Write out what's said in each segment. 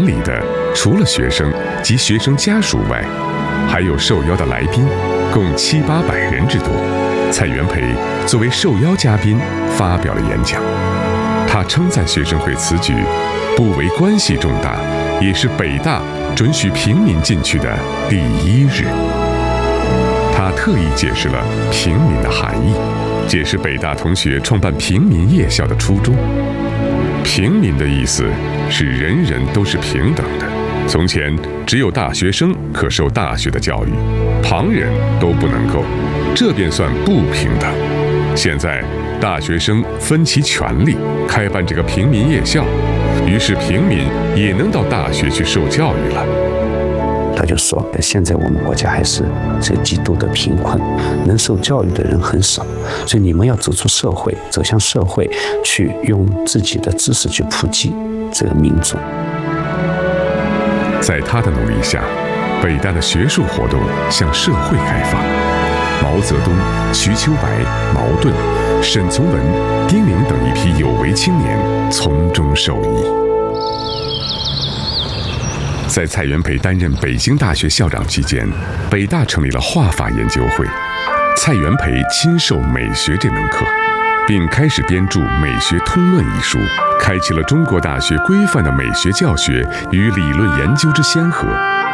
礼的，除了学生及学生家属外，还有受邀的来宾，共700-800人之多。蔡元培作为受邀嘉宾发表了演讲，他称赞学生会此举不为关系重大，也是北大准许平民进去的第一日。他特意解释了平民的含义，解释北大同学创办平民夜校的初衷。平民的意思是人人都是平等的，从前只有大学生可受大学的教育，旁人都不能够，这便算不平等。现在大学生分其权利，开办这个平民夜校，于是平民也能到大学去受教育了。 他就说，现在我们国家还是这极度的贫困，能受教育的人很少，所以你们要走出社会，走向社会，去用自己的知识去普及这个民族。 在他的努力下，北大的学术活动向社会开放，毛泽东、瞿秋白、茅盾、沈从文、丁玲等一批有为青年从中受益。在蔡元培担任北京大学校长期间，北大成立了画法研究会，蔡元培亲授美学这门课，并开始编著《美学通论》一书，开启了中国大学规范的美学教学与理论研究之先河。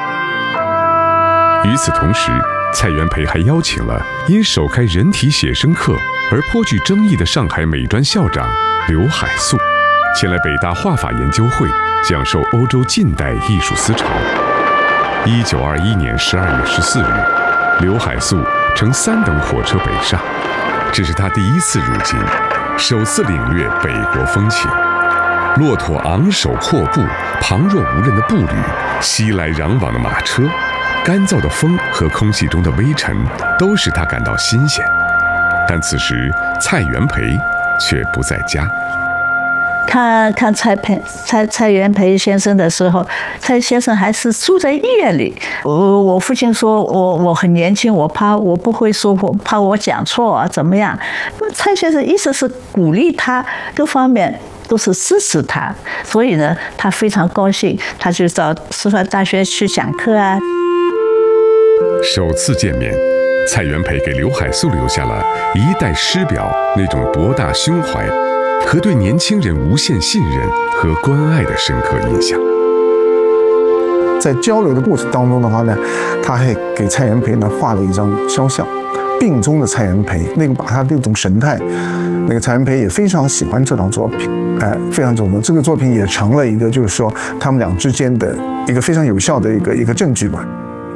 与此同时，蔡元培还邀请了因首开人体写生课而颇具争议的上海美专校长刘海粟，前来北大画法研究会讲授欧洲近代艺术思潮。1921年12月14日，刘海粟乘3等火车北上，这是他第一次入京，首次领略北国风情。骆驼昂首阔步，旁若无人的步履，熙来攘往的马车，干燥的风和空气中的微尘都使他感到新鲜。但此时蔡元培却不在家。 看蔡元培先生的时候，蔡先生还是住在医院里。我父亲说我很年轻，我怕我不会说，我怕我讲错啊，怎么样？蔡先生一直是鼓励他，各方面都是支持他，所以呢，他非常高兴，他就到师范大学去讲课啊。 首次见面，蔡元培给刘海粟留下了一代师表那种博大胸怀和对年轻人无限信任和关爱的深刻印象。 在交流的过程当中的话呢，他还给蔡元培呢画了一张肖像，病中的蔡元培，那个把他这种神态，那个蔡元培也非常喜欢这张作品，非常重要。这个作品也成了一个就是说他们俩之间的一个非常有效的一个证据吧。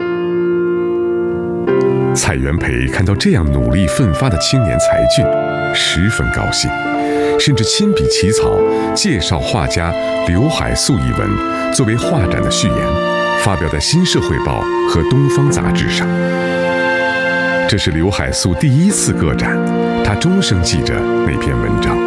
蔡元培看到这样努力奋发的青年才俊，十分高兴，甚至亲笔起草介绍画家刘海粟一文，作为画展的序言，发表在《新社会报》和《东方》杂志上。这是刘海粟第一次个展，他终生记着那篇文章。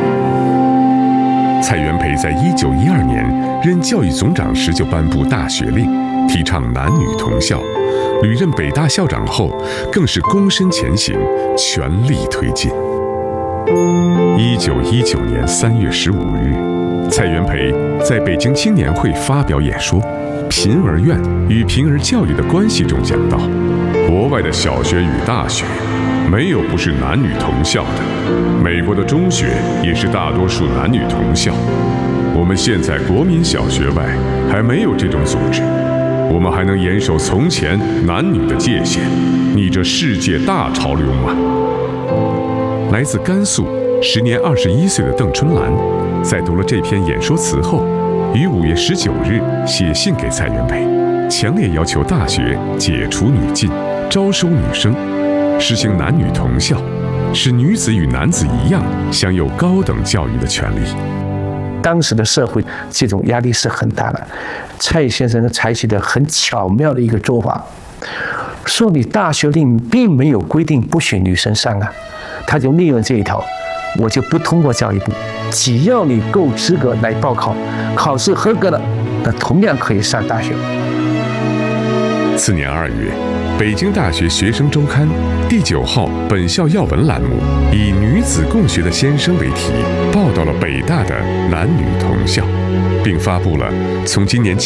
蔡元培在1912年任教育总长时就颁布大学令，提倡男女同校。履任北大校长后，更是躬身前行，全力推进。1919年3月15日，蔡元培在北京青年会发表演说《贫儿院与贫儿教育的关系》中讲到，国外的小学与大学没有不是男女同校的，美国的中学也是大多数男女同校。我们现在国民小学外还没有这种组织，我们还能严守从前男女的界限，逆着世界大潮流吗？来自甘肃，时年21岁的邓春兰，在读了这篇演说词后，于5月19日写信给蔡元培，强烈要求大学解除女禁，招收女生，实行男女同校，使女子与男子一样享有高等教育的权利。 当时的社会这种压力是很大的，蔡先生采取的很巧妙的一个做法，说你大学令并没有规定不许女生上啊，他就利用这一条，我就不通过教育部，只要你够资格来报考，考试合格了，那同样可以上大学。 次年2月，北京大学学生周刊第9号本校要闻栏目以“女子共学的先生”为题，报道了北大的男女同校，并发布了从今年